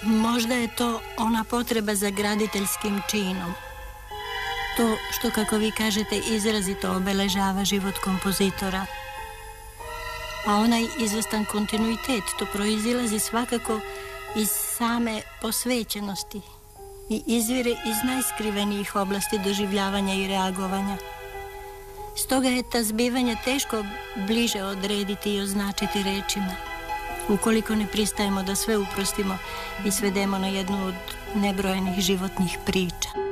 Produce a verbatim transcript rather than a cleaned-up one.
Možda je to ona potreba za graditeljskim činom. To što, kako vi kažete, izrazito obeležava život kompozitora. A onaj izvestan kontinuitet, to proizilazi svakako iz same posvećenosti i izvire iz najskrivenijih oblasti doživljavanja i reagovanja. Stoga je ta zbivanja teško bliže odrediti i označiti rečima, ukoliko ne pristajemo da sve uprostimo i svedemo na jednu od nebrojenih životnih priča.